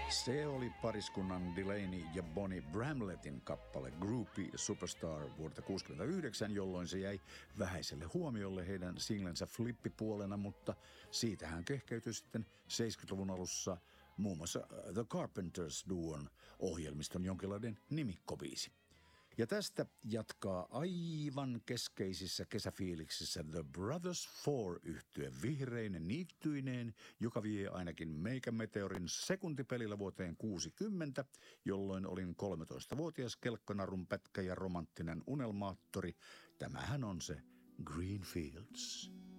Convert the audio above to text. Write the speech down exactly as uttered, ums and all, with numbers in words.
Se oli pariskunnan Delaney ja Bonnie Bramlettin kappale Groupie Superstar vuodelta kuusikymmentäyhdeksän, jolloin se jäi vähäiselle huomiolle heidän singlensä flippipuolena, mutta siitähän kehkeytyi sitten seitsemänkymmentäluvun alussa muun muassa The Carpenters-duon ohjelmiston jonkinlainen nimikkobiisi. Ja tästä jatkaa aivan keskeisissä kesäfiiliksissä The Brothers Four-yhtye vihreinen niittyineen, joka vie ainakin Meikä Meteorin sekuntipelillä vuoteen kuusikymmentä, jolloin olin kolmetoistavuotias kelkkanarun pätkä ja romanttinen unelmaattori. Tämähän on se Green Fields.